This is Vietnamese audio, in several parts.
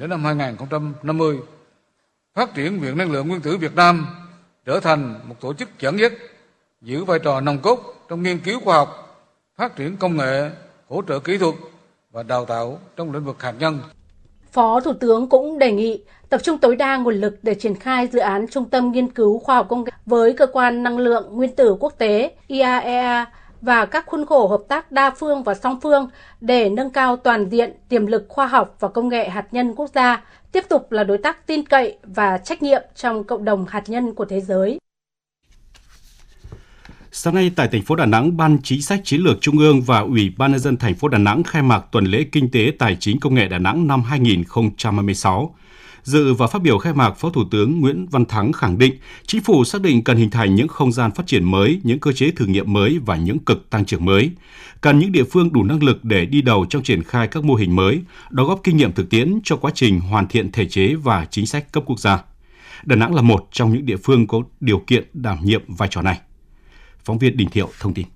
đến năm 2050, phát triển Viện Năng lượng Nguyên tử Việt Nam trở thành một tổ chức dẫn dắt, giữ vai trò nòng cốt trong nghiên cứu khoa học, phát triển công nghệ, hỗ trợ kỹ thuật và đào tạo trong lĩnh vực hạt nhân. Phó Thủ tướng cũng đề nghị tập trung tối đa nguồn lực để triển khai dự án Trung tâm Nghiên cứu Khoa học Công nghệ với Cơ quan Năng lượng Nguyên tử Quốc tế IAEA và các khuôn khổ hợp tác đa phương và song phương để nâng cao toàn diện tiềm lực khoa học và công nghệ hạt nhân quốc gia, tiếp tục là đối tác tin cậy và trách nhiệm trong cộng đồng hạt nhân của thế giới. Sáng nay tại thành phố Đà Nẵng, Ban Chính sách Chiến lược Trung ương và Ủy ban nhân dân thành phố Đà Nẵng khai mạc tuần lễ Kinh tế Tài chính Công nghệ Đà Nẵng năm 2026. Dự và phát biểu khai mạc, Phó Thủ tướng Nguyễn Văn Thắng khẳng định, Chính phủ xác định cần hình thành những không gian phát triển mới, những cơ chế thử nghiệm mới và những cực tăng trưởng mới. Cần những địa phương đủ năng lực để đi đầu trong triển khai các mô hình mới, đóng góp kinh nghiệm thực tiễn cho quá trình hoàn thiện thể chế và chính sách cấp quốc gia. Đà Nẵng là một trong những địa phương có điều kiện đảm nhiệm vai trò này. Phóng viên Đình Thiệu thông tin.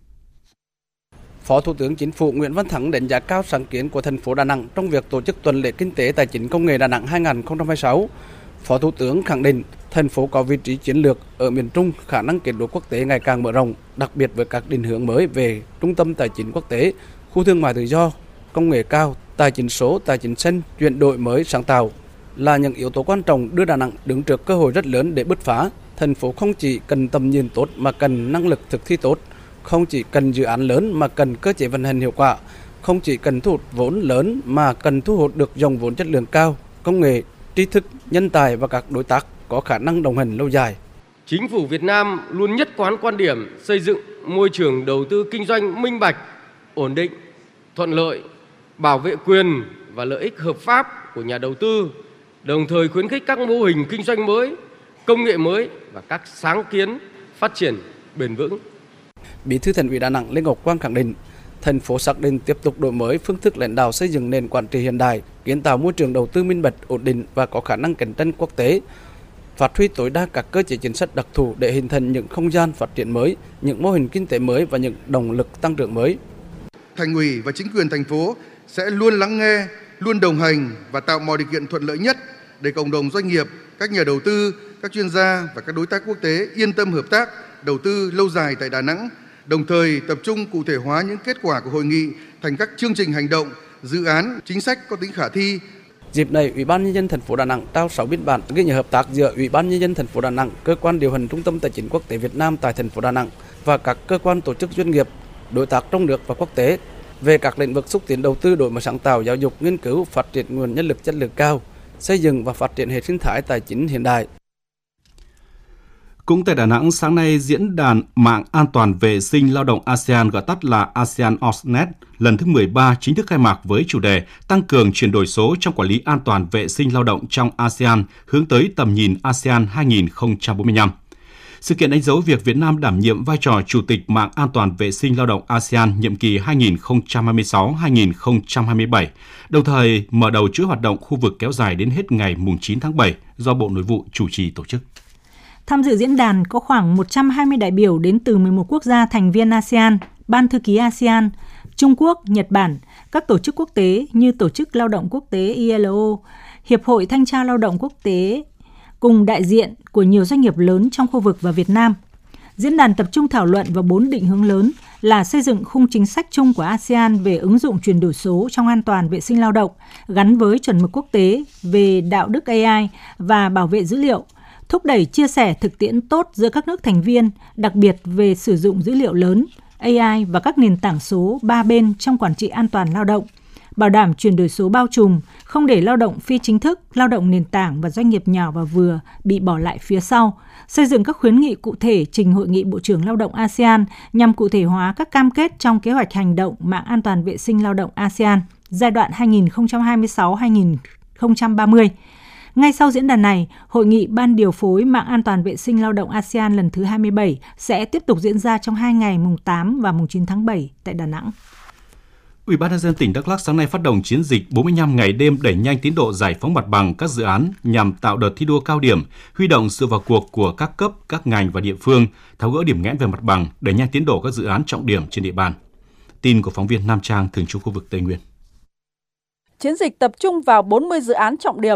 Phó Thủ tướng Chính phủ Nguyễn Văn Thắng đánh giá cao sáng kiến của thành phố Đà Nẵng trong việc tổ chức tuần lễ Kinh tế Tài chính Công nghệ Đà Nẵng 2026. Phó Thủ tướng khẳng định thành phố có vị trí chiến lược ở miền Trung, khả năng kết nối quốc tế ngày càng mở rộng, đặc biệt với các định hướng mới về trung tâm tài chính quốc tế, khu thương mại tự do, công nghệ cao, tài chính số, tài chính xanh, chuyển đổi mới sáng tạo là những yếu tố quan trọng đưa Đà Nẵng đứng trước cơ hội rất lớn để bứt phá. Thành phố không chỉ cần tầm nhìn tốt mà cần năng lực thực thi tốt, không chỉ cần dự án lớn mà cần cơ chế vận hành hiệu quả, không chỉ cần thu hút vốn lớn mà cần thu hút được dòng vốn chất lượng cao, công nghệ, tri thức, nhân tài và các đối tác có khả năng đồng hành lâu dài. Chính phủ Việt Nam luôn nhất quán quan điểm xây dựng môi trường đầu tư kinh doanh minh bạch, ổn định, thuận lợi, bảo vệ quyền và lợi ích hợp pháp của nhà đầu tư, đồng thời khuyến khích các mô hình kinh doanh mới, công nghệ mới và các sáng kiến phát triển bền vững. Bí thư Thành ủy Đà Nẵng Lê Ngọc Quang khẳng định, thành phố xác định tiếp tục đổi mới phương thức lãnh đạo, xây dựng nền quản trị hiện đại, kiến tạo môi trường đầu tư minh bạch, ổn định và có khả năng cạnh tranh quốc tế, phát huy tối đa các cơ chế chính sách đặc thù để hình thành những không gian phát triển mới, những mô hình kinh tế mới và những động lực tăng trưởng mới. Thành ủy và chính quyền thành phố sẽ luôn lắng nghe, luôn đồng hành và tạo mọi điều kiện thuận lợi nhất để cộng đồng doanh nghiệp, các nhà đầu tư, các chuyên gia và các đối tác quốc tế yên tâm hợp tác, đầu tư lâu dài tại Đà Nẵng, đồng thời tập trung cụ thể hóa những kết quả của hội nghị thành các chương trình hành động, dự án, chính sách có tính khả thi. Dịp này, Ủy ban nhân dân thành phố Đà Nẵng trao 6 biên bản ghi nhớ hợp tác giữa Ủy ban nhân dân thành phố Đà Nẵng, cơ quan điều hành Trung tâm Tài chính Quốc tế Việt Nam tại thành phố Đà Nẵng và các cơ quan tổ chức doanh nghiệp, đối tác trong nước và quốc tế về các lĩnh vực xúc tiến đầu tư, đổi mới sáng tạo, giáo dục, nghiên cứu, phát triển nguồn nhân lực chất lượng cao, xây dựng và phát triển hệ sinh thái tài chính hiện đại. Cũng tại Đà Nẵng, sáng nay, Diễn đàn Mạng An toàn Vệ sinh Lao động ASEAN, gọi tắt là ASEAN OSNet, lần thứ 13 chính thức khai mạc với chủ đề Tăng cường chuyển đổi số trong quản lý an toàn vệ sinh lao động trong ASEAN, hướng tới tầm nhìn ASEAN 2045. Sự kiện đánh dấu việc Việt Nam đảm nhiệm vai trò Chủ tịch Mạng An toàn Vệ sinh Lao động ASEAN nhiệm kỳ 2026-2027, đồng thời mở đầu chuỗi hoạt động khu vực kéo dài đến hết ngày 9 tháng 7 do Bộ Nội vụ chủ trì tổ chức. Tham dự diễn đàn có khoảng 120 đại biểu đến từ 11 quốc gia thành viên ASEAN, Ban Thư ký ASEAN, Trung Quốc, Nhật Bản, các tổ chức quốc tế như Tổ chức Lao động Quốc tế ILO, Hiệp hội Thanh tra Lao động Quốc tế, cùng đại diện của nhiều doanh nghiệp lớn trong khu vực và Việt Nam. Diễn đàn tập trung thảo luận vào 4 định hướng lớn là xây dựng khung chính sách chung của ASEAN về ứng dụng chuyển đổi số trong an toàn vệ sinh lao động gắn với chuẩn mực quốc tế về đạo đức AI và bảo vệ dữ liệu, thúc đẩy chia sẻ thực tiễn tốt giữa các nước thành viên, đặc biệt về sử dụng dữ liệu lớn, AI và các nền tảng số ba bên trong quản trị an toàn lao động, bảo đảm chuyển đổi số bao trùm, không để lao động phi chính thức, lao động nền tảng và doanh nghiệp nhỏ và vừa bị bỏ lại phía sau, xây dựng các khuyến nghị cụ thể trình Hội nghị Bộ trưởng Lao động ASEAN nhằm cụ thể hóa các cam kết trong kế hoạch hành động mạng an toàn vệ sinh lao động ASEAN giai đoạn 2026-2030. Ngay sau diễn đàn này, Hội nghị Ban điều phối Mạng an toàn vệ sinh lao động ASEAN lần thứ 27 sẽ tiếp tục diễn ra trong 2 ngày mùng 8 và mùng 9 tháng 7 tại Đà Nẵng. Ủy ban nhân dân tỉnh Đắk Lắk sáng nay phát động chiến dịch 45 ngày đêm đẩy nhanh tiến độ giải phóng mặt bằng các dự án nhằm tạo đợt thi đua cao điểm, huy động sự vào cuộc của các cấp, các ngành và địa phương, tháo gỡ điểm nghẽn về mặt bằng, đẩy nhanh tiến độ các dự án trọng điểm trên địa bàn. Tin của phóng viên Nam Trang thường trú khu vực Tây Nguyên. Chiến dịch tập trung vào 40 dự án trọng điểm